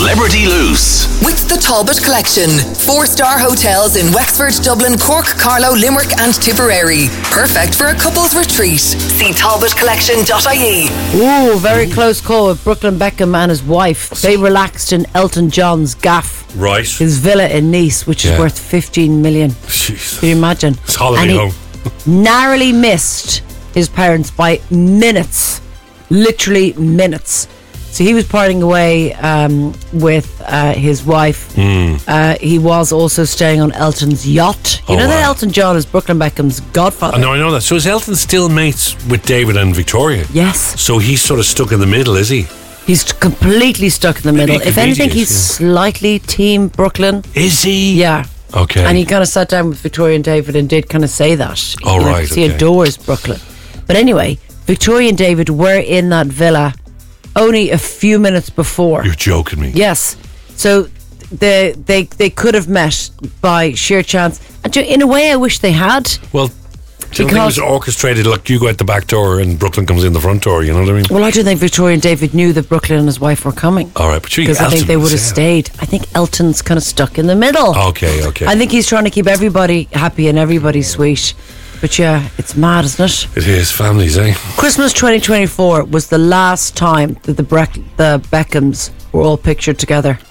Celebrity Loose. With the Talbot Collection. 4-star hotels in Wexford, Dublin, Cork, Carlow, Limerick and Tipperary. Perfect for a couple's retreat. See talbotcollection.ie. Ooh, very close call with Brooklyn Beckham and his wife. They relaxed in Elton John's gaff. Right. His villa in Nice, which is worth 15 million. Jesus. Can you imagine? It's holiday home. Narrowly missed his parents by minutes. Literally minutes. So he was partying away with his wife. He was also staying on Elton's yacht. You know that Elton John is Brooklyn Beckham's godfather? No, I know that. So is Elton still mates with David and Victoria? Yes. So he's sort of stuck in the middle, is he? He's completely stuck in the middle. If anything, he's slightly team Brooklyn. Is he? Yeah. Okay. And he kind of sat down with Victoria and David and did kind of say that. Oh, right. He adores Brooklyn. But anyway, Victoria and David were in that villa only a few minutes before. You're joking me. Yes. So they could have met by sheer chance. And in a way, I wish they had. Well, do you think it was orchestrated, like you go out the back door and Brooklyn comes in the front door, you know what I mean? Well, I don't think Victoria and David knew that Brooklyn and his wife were coming. All right, but because I think they would have stayed. I think Elton's kind of stuck in the middle. Okay. I think he's trying to keep everybody happy and everybody sweet. But yeah, it's mad, isn't it? It is, families, eh? Christmas 2024 was the last time that the Beckhams were all pictured together.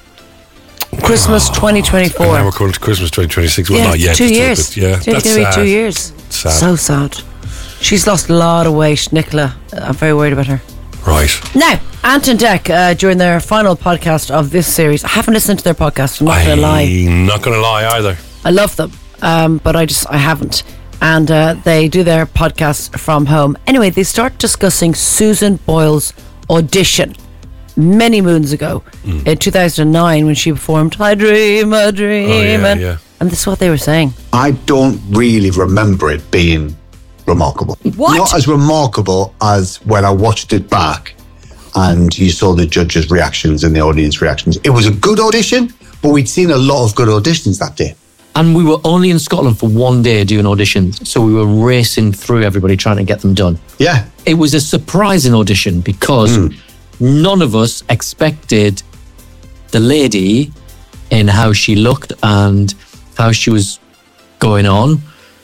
Christmas 2024. And now we're going to Christmas 2026. Well, not yet. 2 years. Yeah, that's sad. 2 years. Sad. So sad. She's lost a lot of weight, Nicola. I'm very worried about her. Right. Now, Ant and Dec, during their final podcast of this series, I haven't listened to their podcast, I'm not going to lie. I'm not going to lie either. I love them, but I haven't. And they do their podcast from home. Anyway, they start discussing Susan Boyle's audition many moons ago in 2009 when she performed I Dream a Dream. And this is what they were saying. I don't really remember it being remarkable. What? Not as remarkable as when I watched it back and you saw the judges' reactions and the audience reactions. It was a good audition, but we'd seen a lot of good auditions that day. And we were only in Scotland for one day doing auditions, so we were racing through everybody trying to get them done. Yeah. It was a surprising audition because none of us expected the lady in how she looked and how she was going on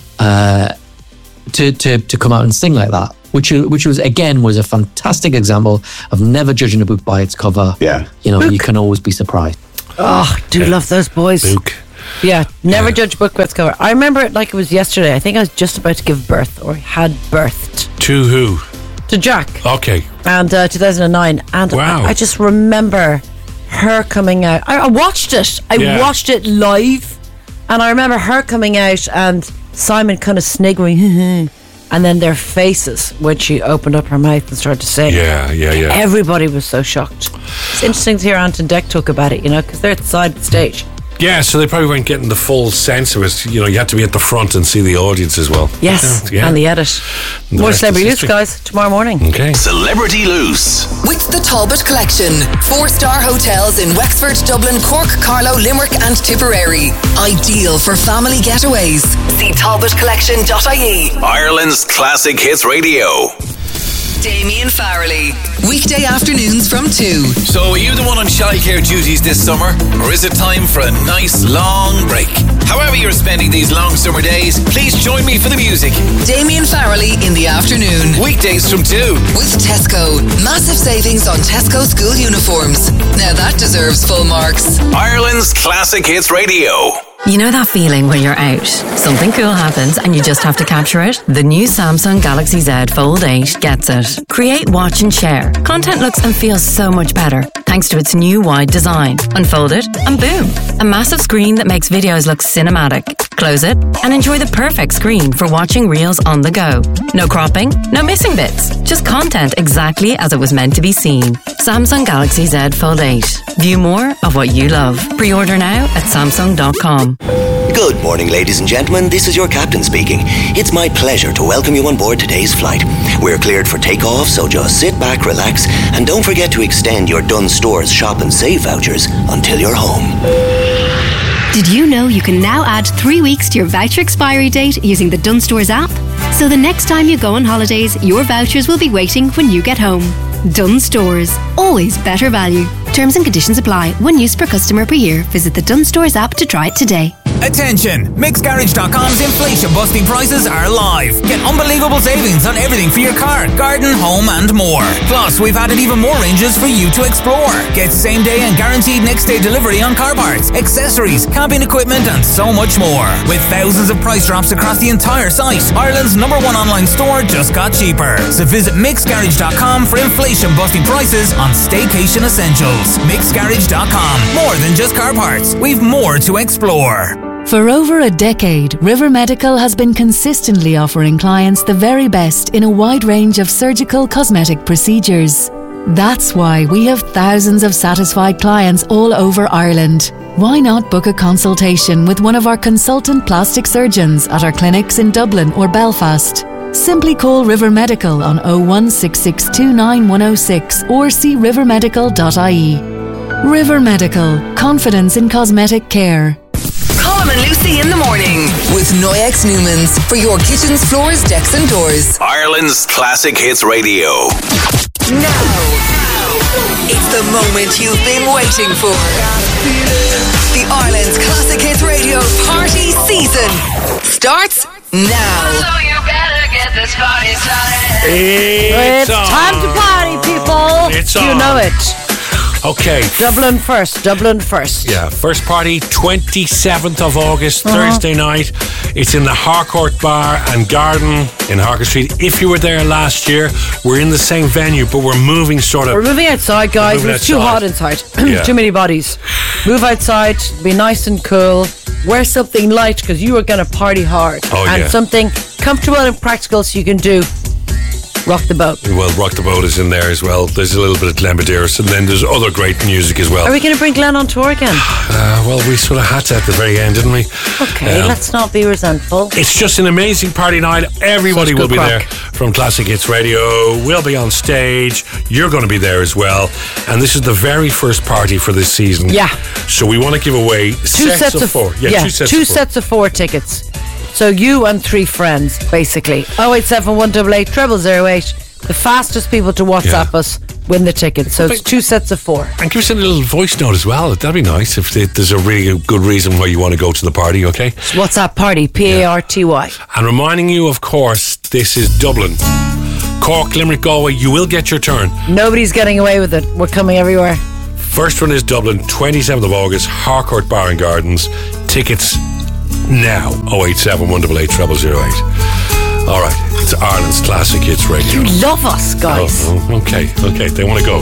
to come out and sing like that, which was again a fantastic example of never judging a book by its cover. Yeah, you can always be surprised. Oh, do love those boys. Luke. Yeah, never judge a book by its cover. I remember it like it was yesterday. I think I was just about to give birth or had birthed. To who? To Jack. Okay. And 2009. And wow. I just remember her coming out. I watched it. I watched it live. And I remember her coming out and Simon kind of sniggering. And then their faces when she opened up her mouth and started to sing. Yeah. Everybody was so shocked. It's interesting to hear Ant and Dec talk about it, because they're at the side of the stage. Yeah, so they probably weren't getting the full sense of it. You had to be at the front and see the audience as well. Yes, and the edit. More Celebrity Loose, guys, tomorrow morning. Okay. Celebrity Loose. With the Talbot Collection. 4-star hotels in Wexford, Dublin, Cork, Carlow, Limerick and Tipperary. Ideal for family getaways. See talbotcollection.ie. Ireland's classic hits radio. Damien Farrelly. Weekday afternoons from 2. So are you the one on childcare duties this summer? Or is it time for a nice long break? However you're spending these long summer days, please join me for the music. Damien Farrelly in the afternoon. Weekdays from 2. With Tesco. Massive savings on Tesco school uniforms. Now that deserves full marks. Ireland's classic hits radio. You know that feeling when you're out, something cool happens and you just have to capture it? The new Samsung Galaxy Z Fold 8 gets it. Create, watch and share. Content looks and feels so much better thanks to its new wide design. Unfold it and boom, a massive screen that makes videos look cinematic. Close it and enjoy the perfect screen for watching reels on the go. No cropping, no missing bits, just content exactly as it was meant to be seen. Samsung Galaxy Z Fold 8. View more of what you love. Pre-order now at Samsung.com. Good morning, ladies and gentlemen. This is your captain speaking. It's my pleasure to welcome you on board today's flight. We're cleared for takeoff, so just sit back, relax, and don't forget to extend your Dunnes Stores Shop and Save vouchers until you're home. Did you know you can now add 3 weeks to your voucher expiry date using the Dunnes Stores app? So the next time you go on holidays, your vouchers will be waiting when you get home. Dunnes Stores. Always better value. Terms and conditions apply. One use per customer per year. Visit the Dunnes Stores app to try it today. Attention! MixGarage.com's inflation-busting prices are live. Get unbelievable savings on everything for your car, garden, home and more. Plus, we've added even more ranges for you to explore. Get same-day and guaranteed next-day delivery on car parts, accessories, camping equipment and so much more. With thousands of price drops across the entire site, Ireland's #1 online store just got cheaper. So visit MixGarage.com for inflation-busting prices on staycation essentials. MixGarage.com. More than just car parts. We've more to explore. For over a decade, River Medical has been consistently offering clients the very best in a wide range of surgical cosmetic procedures. That's why we have thousands of satisfied clients all over Ireland. Why not book a consultation with one of our consultant plastic surgeons at our clinics in Dublin or Belfast? Simply call River Medical on 016629106 or see rivermedical.ie. River Medical. Confidence in cosmetic care. Colm and Lucy in the morning with Noyex Newmans for your kitchens, floors, decks and doors. Ireland's Classic Hits Radio. Now, it's the moment you've been waiting for. The Ireland's Classic Hits Radio party season starts now. So you better get this party started. It's time to party, people. It's you on. know it. Okay. Dublin first. Yeah, first party, 27th of August, Thursday night. It's in the Harcourt Bar and Garden in Harcourt Street. If you were there last year, we're in the same venue, but we're moving We're moving outside, guys. It's too hot inside. Too many bodies. Move outside, be nice and cool. Wear something light because you are going to party hard. And something comfortable and practical so you can do Rock the Boat. Well, Rock the Boat is in there as well. There's a little bit of Glen Medeiros, and then there's other great music as well. Are we going to bring Glenn on tour again? Well, we sort of had to at the very end, didn't we? Okay, let's not be resentful. It's just an amazing party night. Everybody will be there from Classic Hits Radio. We'll be on stage. You're going to be there as well. And this is the very first party for this season. Yeah. So we want to give away two sets of 4. Two sets of 4 tickets. So you and 3 friends, basically. 087 188 0008. The fastest people to WhatsApp us win the ticket. So it's 2 sets of 4. And give us a little voice note as well. That'd be nice if there's a really good reason why you want to go to the party, okay? WhatsApp party, PARTY. And reminding you, of course, this is Dublin. Cork, Limerick, Galway, you will get your turn. Nobody's getting away with it. We're coming everywhere. First one is Dublin, 27th of August, Harcourt Bar and Gardens. Tickets now, 087 188 0008. All right, it's Ireland's Classic Hits Radio. You love us, guys. Oh, okay, they want to go.